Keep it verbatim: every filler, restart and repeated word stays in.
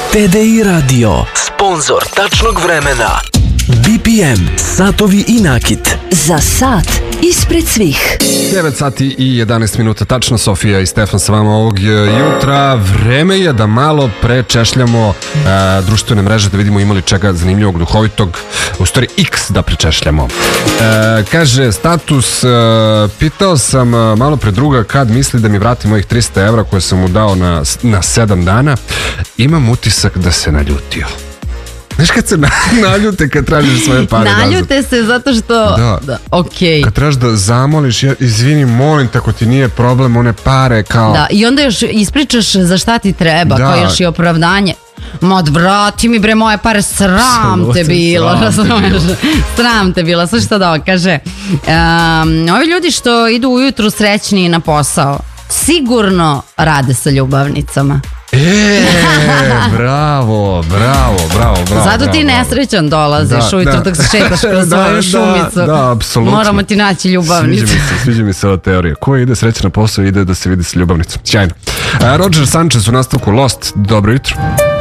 T D I Radio, sponzor tačnog vremena. B P M, satovi i nakit. Za sat ispred svih. devet sati i jedanaest minuta, tačno. Sofija i Stefan sa vama ovog jutra. Vreme je da malo prečešljamo e, društvene mreže, da vidimo imali čega zanimljivog, duhovitog, u stvari X da prečešljamo. E, kaže status, e, pitao sam malo pre druga kad misli da mi vrati mojih trista evra koje sam mu dao na, na sedam dana. Imam utisak da se naljutio. Znaš kad se naljute kad tražiš svoje pare nazad? Naljute se zato što... Da, da okej. Kad trebaš da zamoliš, ja, izvini, molim te, ako ti nije problem, one pare kao... Da, i onda još ispričaš za šta ti treba, da. Kao još i opravdanje. Ma vrati mi bre moje pare, sram te bilo, razumeš? Sram te bilo, slušaj sad ovo, kaže, um, ovi ljudi što idu ujutru srećni na posao, sigurno rade sa ljubavnicama. E, bravo, bravo, bravo, bravo. Zato ti nesrećan dolaziš ujutro dok se šetaš kroz svoju šumicu. Da, apsolutno. Moramo ti naći ljubavnicu. Sviđa mi se, sviđa mi se ova teorija. Ko ide srećan na posao, ide da se vidi s ljubavnicom. Sjajno. Roger Sanchez u nastavku Lost. Dobro jutro.